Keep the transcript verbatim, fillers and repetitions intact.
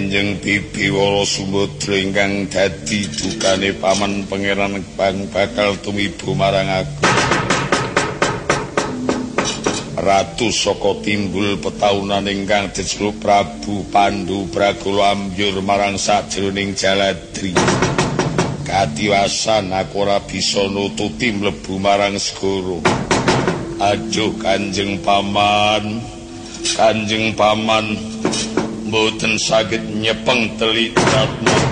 Kanjeng Bibi Wara Sumudra ingkang dadi dukane paman pangeran Bang bakal tumiba marang aku. Ratu saka timbul petaunan ingkang diceluk Prabu Pandu Bragala ambyur marang sajroning Jaladri. Katiwasan aku ora bisa nututi mlebu marang segara. Ajo Kanjeng Paman, Kanjeng Paman mboten saged nyepeng telik